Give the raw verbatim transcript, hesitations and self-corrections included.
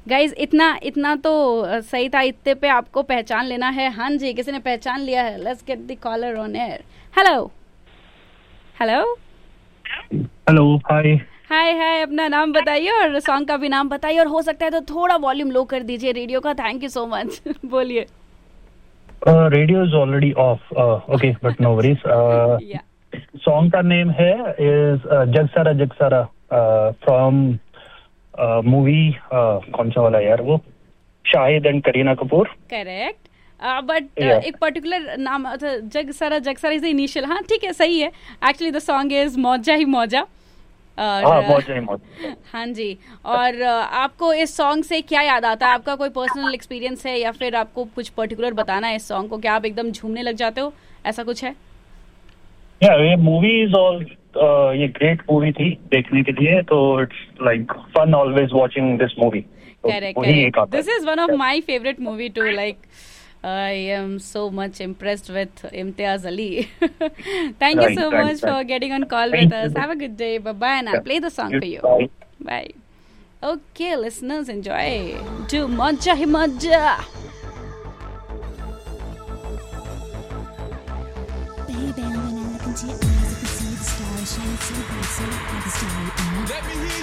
Guys इतना इतना तो अ, सही था, इतने पे आपको पहचान लेना है। हाँ जी, किसी ने पहचान लिया है। Let's get the collar on air. Hello hello. Hello hi. हाय हाय, अपना नाम बताइए और सॉन्ग का भी नाम बताइए, और हो सकता है तो थोड़ा वॉल्यूम लो कर दीजिए रेडियो का। Thank you so much. बोलिए। Radio is already of, okay but no worries. या सॉन्ग का नेम है इज जग सारा जग सारा, फ्रॉम मूवी, कौन सा वाला यार वो, Shahid and Kareena Kapoor. Correct. But या एक पर्टिकुलर नाम, अच्छा, जग सारा जग सारा इज द इनिशियल। हाँ ठीक है, सही है। एक्चुअली द सॉन्ग इज मौजा ही मौजा। और हाँ, अ, मौज है मौज। हाँ जी। और अ, आपको इस सॉन्ग से क्या याद आता है? आपका कोई पर्सनल एक्सपीरियंस है या फिर आपको कुछ पर्टिकुलर बताना है इस सॉन्ग को? क्या आप एकदम झूमने लग जाते हो, ऐसा कुछ है? या ये मूवी इज ऑल, ये ग्रेट मूवी थी देखने के लिए, तो it's like fun always watching this movie, तो करेक्ट वही एक करेक्ट, आता दिस इज वन ऑफ है। My favourite movie two. Like I am so much impressed with Imtiaz Ali. Thank you right so right much for right. getting on call with thank us. You. Have a good day. Bye bye, and I'll play the song for you. Bye. Bye. Okay, listeners, enjoy. Do Moja hi Moja. Baby, when I look into your eyes, I can see the stars shining so bright, so like the starry eyes. Let me hear